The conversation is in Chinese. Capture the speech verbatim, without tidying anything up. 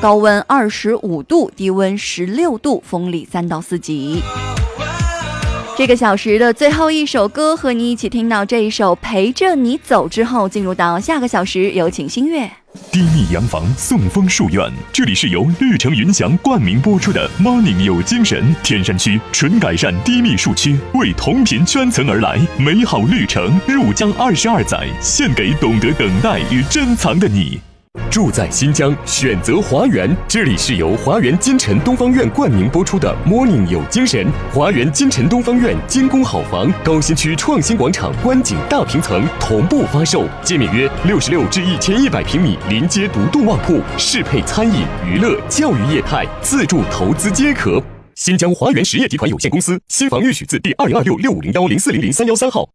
高温二十五度，低温十六度，风力三到四级。这个小时的最后一首歌，和你一起听到这一首《陪着你走》之后，进入到下个小时，有请新月。 低密洋房送风树苑，这里是由绿城云翔冠名播出的 Morning 有精神。天山区纯改善低密树区，为同频圈层而来，美好绿城入江二十二载，献给懂得等待与珍藏的你。 住在新疆，选择华园。这里是由华园金城东方苑冠名播出的 Morning 有精神。华园金城东方苑精工好房，高新区创新广场观景大平层同步发售，界面约六十六至一千一百平米，临街独栋旺铺，适配餐饮、娱乐、教育业态，自住投资皆可。新疆华园实业集团有限公司新房预许字第二零二六六五零幺零四零零三幺三号。